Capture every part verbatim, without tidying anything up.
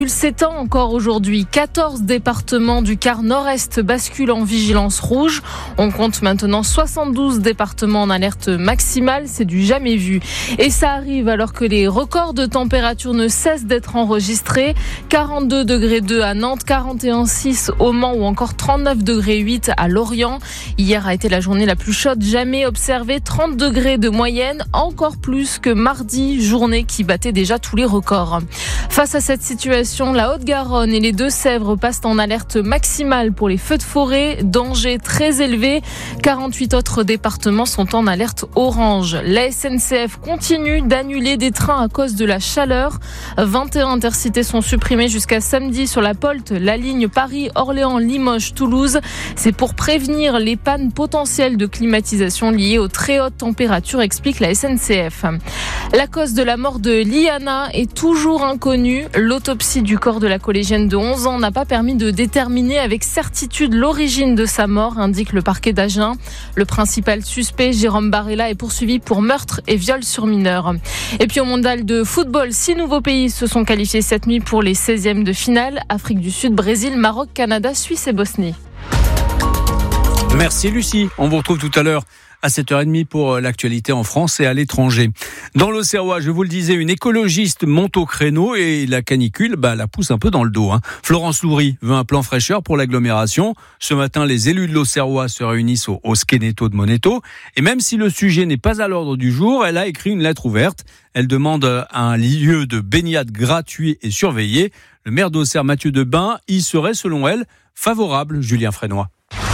Il s'étend encore aujourd'hui. quatorze départements du quart nord-est basculent en vigilance rouge. On compte maintenant soixante-douze départements en alerte maximale. C'est du jamais vu. Et ça arrive alors que les records de température ne cessent d'être enregistrés. quarante-deux degrés deux à Nantes, quarante et un virgule six au Mans ou encore trente-neuf degrés huit à Lorient. Hier a été la journée la plus chaude jamais observée. trente degrés de moyenne, encore plus que mardi, journée qui battait déjà tous les records. Face à cette situation, la Haute-Garonne et les Deux-Sèvres passent en alerte maximale pour les feux de forêt, danger très élevé. quarante-huit autres départements sont en alerte orange. La S N C F continue d'annuler des trains à cause de la chaleur. vingt et un intercités sont supprimés jusqu'à samedi sur la Polte, la ligne Paris-Orléans-Limoges-Toulouse. C'est pour prévenir les pannes potentielles de climatisation liées aux très hautes températures, explique la S N C F. La cause de la mort de Liana est toujours inconnue. L'autopsie du corps de la collégienne de onze ans n'a pas permis de déterminer avec certitude l'origine de sa mort, indique le parquet d'Agen. Le principal suspect, Jérôme Barella, est poursuivi pour meurtre et viol sur mineur. Et puis au mondial de football, six nouveaux pays se sont qualifiés cette nuit pour les seizièmes de finale. Afrique du Sud, Brésil, Maroc, Canada, Suisse et Bosnie. Merci Lucie, on vous retrouve tout à l'heure à sept heures trente pour l'actualité en France et à l'étranger. Dans l'Auxerrois, je vous le disais, une écologiste monte au créneau et la canicule bah, la pousse un peu dans le dos. Hein. Florence Loury veut un plan fraîcheur pour l'agglomération. Ce matin, les élus de l'Auxerrois se réunissent au, au Skeneto de Moneto. Et même si le sujet n'est pas à l'ordre du jour, elle a écrit une lettre ouverte. Elle demande un lieu de baignade gratuit et surveillé. Le maire d'Auxerre, Mathieu Debain, y serait, selon elle, favorable. Julien Frénois.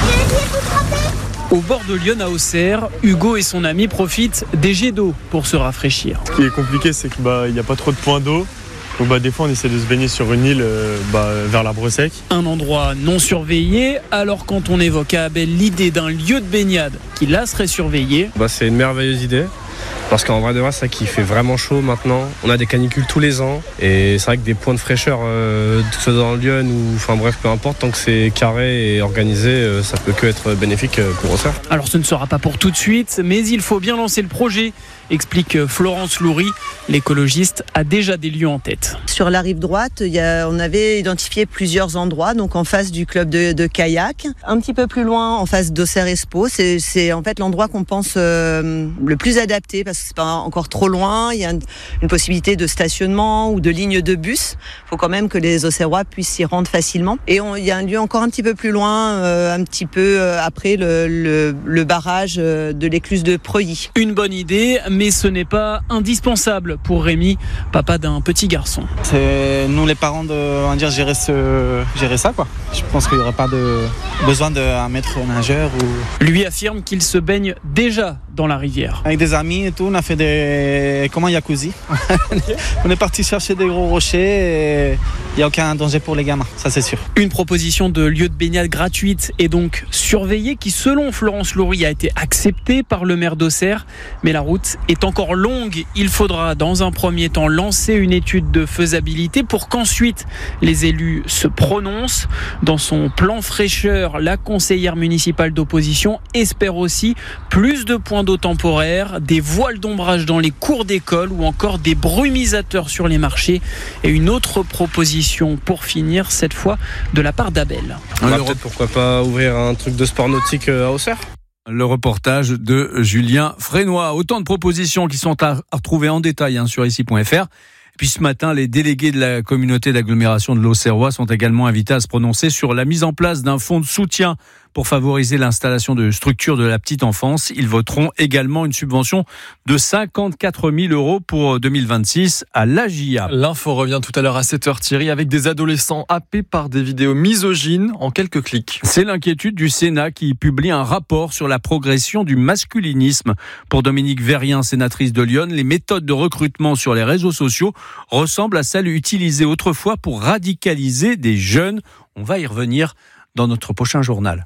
Au bord de Lyon à Auxerre, Hugo et son ami profitent des jets d'eau pour se rafraîchir. Ce qui est compliqué, c'est qu'il bah, n'y a pas trop de points d'eau. Donc bah, des fois, on essaie de se baigner sur une île euh, bah, vers l'Arbre Sec. Un endroit non surveillé, alors quand on évoque à Abel l'idée d'un lieu de baignade qui là serait surveillé. Bah, c'est une merveilleuse idée. Parce qu'en vrai de vrai, c'est ça qui fait vraiment chaud maintenant. On a des canicules tous les ans. Et c'est vrai que des points de fraîcheur, euh, que ce soit dans le Lyon ou enfin bref, peu importe, tant que c'est carré et organisé, euh, ça peut que être bénéfique pour Auxerre. Alors ce ne sera pas pour tout de suite, mais il faut bien lancer le projet, explique Florence Loury. L'écologiste a déjà des lieux en tête. Sur la rive droite, il y a, on avait identifié plusieurs endroits, donc en face du club de, de kayak. Un petit peu plus loin, en face d'Auxerre Expo, c'est, c'est en fait l'endroit qu'on pense euh, le plus adapté parce que c'est pas encore trop loin. Il y a une, une possibilité de stationnement ou de ligne de bus. Il faut quand même que les Auxerrois puissent s'y rendre facilement. Et on, il y a un lieu encore un petit peu plus loin, euh, un petit peu euh, après le, le, le barrage de l'écluse de Preuilly. Une bonne idée, mais ce n'est pas indispensable pour Rémi, papa d'un petit garçon. C'est nous les parents de on va dire, gérer, ce, gérer ça. Quoi. Je pense qu'il n'y aura pas de besoin d'un maître nageur. Ou... Lui affirme qu'il se baigne déjà dans la rivière. Avec des amis et tout, on a fait des comment jacuzzi. On est parti chercher des gros rochers et il n'y a aucun danger pour les gamins, ça c'est sûr. Une proposition de lieu de baignade gratuite et donc surveillée qui, selon Florence Loury, a été acceptée par le maire d'Auxerre. Mais la route est encore longue. Il faudra dans un premier temps lancer une étude de faisabilité pour qu'ensuite les élus se prononcent. Dans son plan fraîcheur, la conseillère municipale d'opposition espère aussi plus de points d'eau temporaires, des voiles d'ombrage dans les cours d'école ou encore des brumisateurs sur les marchés. Et une autre proposition pour finir, cette fois de la part d'Abel. On va peut-être pourquoi pas ouvrir un truc de sport nautique à Auxerre. Le reportage de Julien Frénois. Autant de propositions qui sont à retrouver en détail hein, sur ici point f r. Puis ce matin, les délégués de la communauté d'agglomération de l'Auxerrois sont également invités à se prononcer sur la mise en place d'un fonds de soutien pour favoriser l'installation de structures de la petite enfance. Ils voteront également une subvention de cinquante-quatre mille euros pour deux mille vingt-six à l'A J A. L'info revient tout à l'heure à sept heures Thierry avec des adolescents happés par des vidéos misogynes en quelques clics. C'est l'inquiétude du Sénat qui publie un rapport sur la progression du masculinisme. Pour Dominique Verrien, sénatrice de Lyon, les méthodes de recrutement sur les réseaux sociaux ressemblent à celles utilisées autrefois pour radicaliser des jeunes. On va y revenir dans notre prochain journal.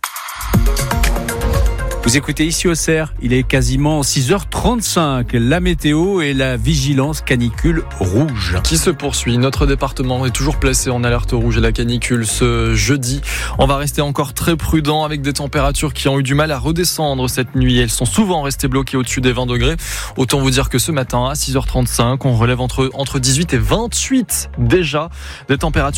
Vous écoutez ici Auxerre, il est quasiment six heures trente-cinq. La météo et la vigilance canicule rouge. Qui se poursuit. Notre département est toujours placé en alerte rouge et la canicule ce jeudi. On va rester encore très prudent avec des températures qui ont eu du mal à redescendre cette nuit. Elles sont souvent restées bloquées au-dessus des vingt degrés. Autant vous dire que ce matin, à six heures trente-cinq, on relève entre, entre dix-huit et vingt-huit déjà des températures.